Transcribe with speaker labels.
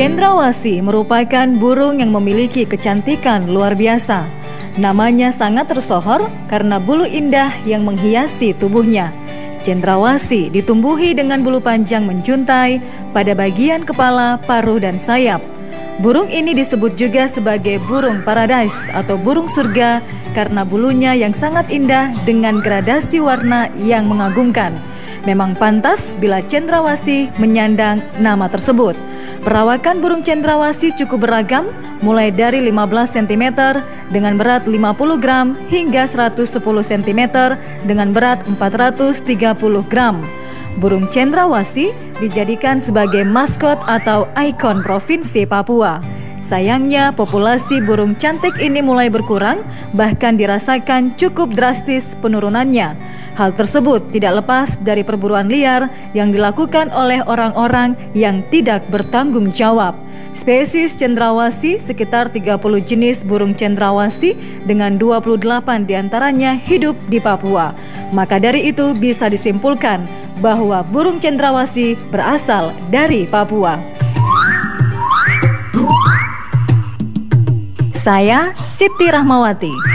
Speaker 1: Cendrawasih merupakan burung yang memiliki kecantikan luar biasa. Namanya sangat tersohor karena bulu indah yang menghiasi tubuhnya. Cendrawasih ditumbuhi dengan bulu panjang menjuntai pada bagian kepala, paruh, dan sayap. Burung ini disebut juga sebagai burung paradise atau burung surga karena bulunya yang sangat indah dengan gradasi warna yang mengagumkan. Memang pantas bila cendrawasih menyandang nama tersebut. Perawakan burung cendrawasih cukup beragam, mulai dari 15 cm dengan berat 50 gram hingga 110 cm dengan berat 430 gram. Burung cendrawasih dijadikan sebagai maskot atau ikon Provinsi Papua. Sayangnya populasi burung cantik ini mulai berkurang, bahkan dirasakan cukup drastis penurunannya. Hal tersebut tidak lepas dari perburuan liar yang dilakukan oleh orang-orang yang tidak bertanggung jawab. Spesies cendrawasih sekitar 30 jenis burung cendrawasih dengan 28 diantaranya hidup di Papua. Maka dari itu bisa disimpulkan bahwa burung cendrawasih berasal dari Papua. Saya Siti Rahmawati.